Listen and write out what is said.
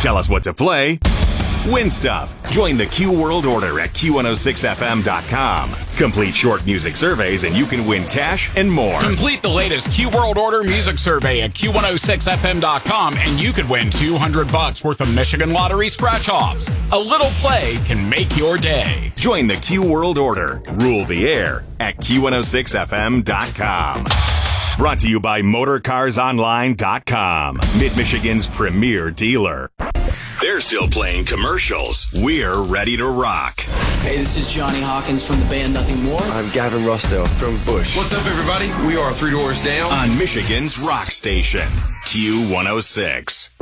Tell us what to play. Win stuff. Join the Q World Order at Q106FM.com. Complete short music surveys and you can win cash and more. Complete the latest Q World Order music survey at Q106FM.com and you could win $200 worth of Michigan Lottery scratch-offs. A little play can make your day. Join the Q World Order. Rule the air at Q106FM.com. Brought to you by MotorCarsOnline.com, Mid-Michigan's premier dealer. They're still playing commercials. We're ready to rock. Hey, this is Johnny Hawkins from the band Nothing More. I'm Gavin Rossdale from Bush. What's up, everybody? We are Three Doors Down on Michigan's rock station, Q106.